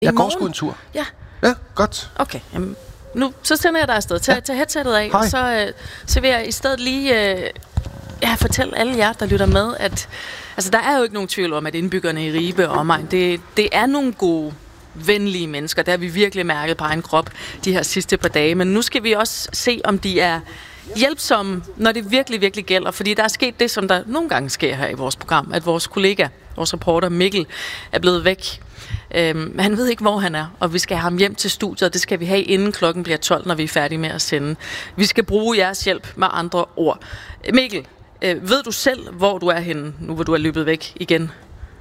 Jeg går sgu en tur. Ja. Ja, godt. Okay, jamen, nu så sender jeg dig afsted. Tag headsettet af, og så vil jeg i stedet lige fortælle alle jer, der lytter med, at altså, der er jo ikke nogen tvivl om, at indbyggerne i Ribe og omegn, det er nogle gode, venlige mennesker. Det har vi virkelig mærket på egen krop de her sidste par dage. Men nu skal vi også se, om de er hjælpsomme, når det virkelig, virkelig gælder. Fordi der er sket det, som der nogle gange sker her i vores program, at vores kollega, vores reporter Mikkel, er blevet væk. Han ved ikke, hvor han er, og vi skal have ham hjem til studiet, og det skal vi have, inden klokken bliver 12, når vi er færdige med at sende. Vi skal bruge jeres hjælp med andre ord. Mikkel, ved du selv, hvor du er henne, nu hvor du er løbet væk igen?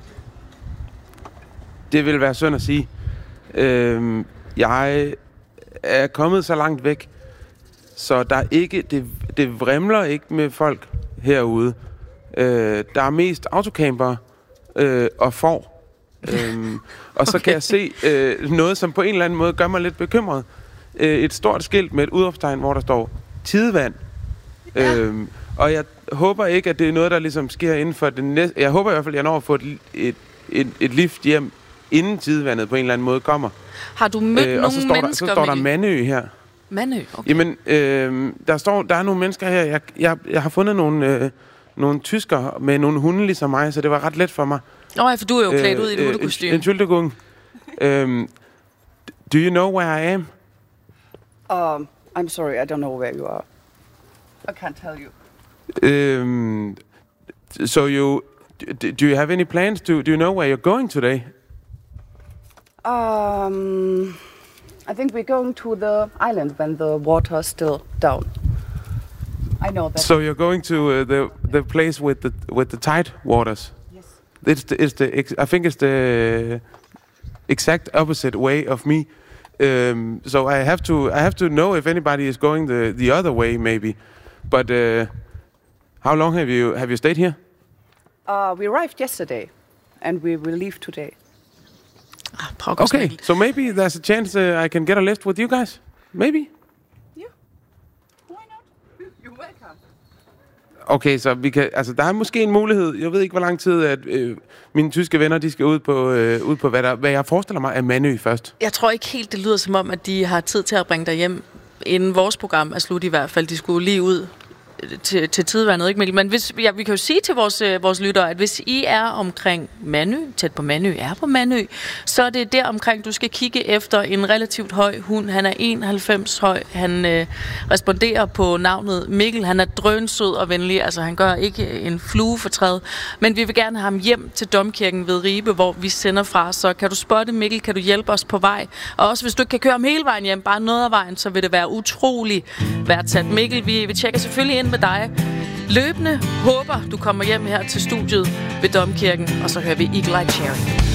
Det vil være synd at sige. Jeg er kommet så langt væk, så der er ikke, det vrimler ikke med folk herude. Der er mest autocampere og får. Og så kan jeg se noget, som på en eller anden måde gør mig lidt bekymret. Et stort skilt med et udråbstegn, hvor der står tidevand. Ja. Og jeg håber ikke, at det er noget, der ligesom sker inden for det næste. Jeg håber i hvert fald, at jeg når at få et lift hjem, inden tidevandet på en eller anden måde kommer. Har du mødt nogle mennesker? Så står der Mandø her. Mandø, okay. Jamen, der er nogle mennesker her. Jeg har fundet nogle tyskere med nogle hunde ligesom mig, så det var ret let for mig. Ja, for du er jo klædt ud i et hundekostyme. Entschuldigung. Do you know where I am? I'm sorry, I don't know where you are. I can't tell you. So do you have any plans? Do you know where you're going today? I think we're going to the island when the water's still down. I know that. So you're going to the place with the tide waters? Yes. I think it's the exact opposite way of me. So I have to know if anybody is going the other way, maybe. But how long have you stayed here? We arrived yesterday, and we will leave today. Okay, so maybe there's a chance I can get a lift with you guys. Maybe. Yeah. Why not? You're welcome. Okay, så vi kan, altså der er måske en mulighed. Jeg ved ikke, hvor lang tid at mine tyske venner, de skal ud på hvad jeg forestiller mig er Mandø først. Jeg tror ikke helt, det lyder som om, at de har tid til at bringe dig hjem, inden vores program er slut i hvert fald. De skulle lige ud til tidevandet, ikke Mikkel? Men vi kan jo sige til vores lyttere, at hvis I er omkring Mandø, tæt på Mandø, er på Mandø, så er det der omkring, du skal kigge efter en relativt høj hund. Han er 91 høj. Han responderer på navnet Mikkel. Han er drønsød og venlig. Altså, han gør ikke en flue for træet. Men vi vil gerne have ham hjem til Domkirken ved Ribe, hvor vi sender fra. Så kan du spotte Mikkel? Kan du hjælpe os på vej? Og også hvis du ikke kan køre ham hele vejen hjem, bare noget af vejen, så vil det være utrolig værdsat. Mikkel, vi tjekker selvfølgelig ind med dig løbende. Håber, du kommer hjem her til studiet ved Domkirken, og så hører vi Eagle Eye Cherry.